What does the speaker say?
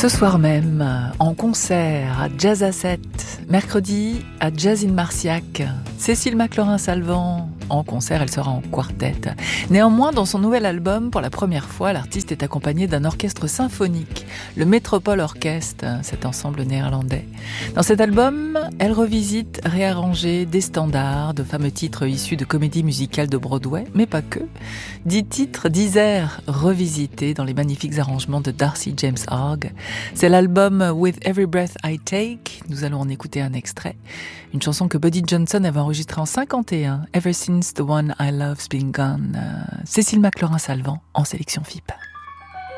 Ce soir même, en concert à Jazz à 7, mercredi à Jazz in Marciac, Cécile McLaurin-Salvant. En concert, elle sera en quartet. Néanmoins, dans son nouvel album, pour la première fois, l'artiste est accompagnée d'un orchestre symphonique, le Metropole Orchestre, cet ensemble néerlandais. Dans cet album, elle revisite, réarrangé des standards, de fameux titres issus de comédies musicales de Broadway, mais pas que. 10 titres, 10 airs revisités dans les magnifiques arrangements de Darcy James Hogg. C'est l'album With Every Breath I Take. Nous allons en écouter un extrait. Une chanson que Buddy Johnson avait enregistrée en 51, Ever Since the One I Love's Been Gone. Cécile McLaurin-Salvant en sélection FIP.